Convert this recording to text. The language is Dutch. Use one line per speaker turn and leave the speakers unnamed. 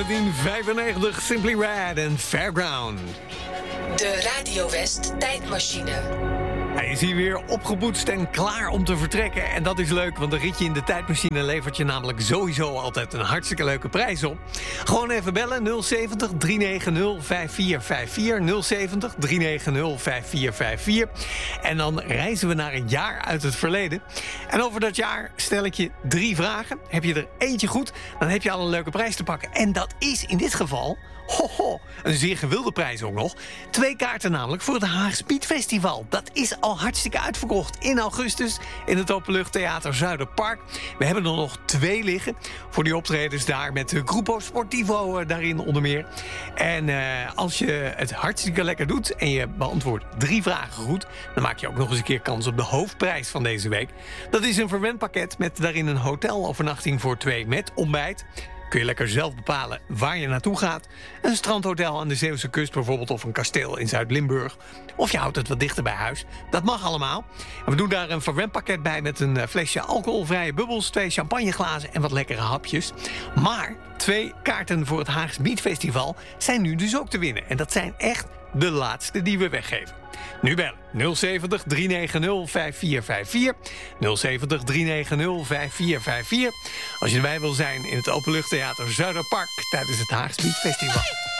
1995, Simply Red en Fairground.
De Radio West tijdmachine.
Hij is hier weer opgepoetst en klaar om te vertrekken. En dat is leuk, want een ritje in de tijdmachine levert je namelijk sowieso altijd een hartstikke leuke prijs op. Gewoon even bellen, 070 390 5454, 070 390 5454. En dan reizen we naar een jaar uit het verleden. En over dat jaar stel ik je 3 vragen. Heb je er eentje goed, dan heb je al een leuke prijs te pakken. En dat is in dit geval... een zeer gewilde prijs ook nog. 2 kaarten namelijk voor het Haags Beatfestival. Dat is al hartstikke uitverkocht in augustus in het Openluchttheater Zuiderpark. We hebben er nog 2 liggen voor die optredens daar met Gruppo Sportivo daarin onder meer. En als je het hartstikke lekker doet en je beantwoordt 3 vragen goed, dan maak je ook nog eens een keer kans op de hoofdprijs van deze week. Dat is een verwendpakket met daarin een hotelovernachting voor 2 met ontbijt. Kun je lekker zelf bepalen waar je naartoe gaat. Een strandhotel aan de Zeeuwse kust bijvoorbeeld, of een kasteel in Zuid-Limburg. Of je houdt het wat dichter bij huis. Dat mag allemaal. En we doen daar een verwendpakket bij met een flesje alcoholvrije bubbels, 2 champagneglazen en wat lekkere hapjes. Maar 2 kaarten voor het Haags Beatfestival zijn nu dus ook te winnen. En dat zijn echt de laatste die we weggeven. Nu bellen 070 390 5454, 070 390 5454. Als je erbij wil zijn in het Openluchttheater Zuiderpark tijdens het Haags Beatfestival.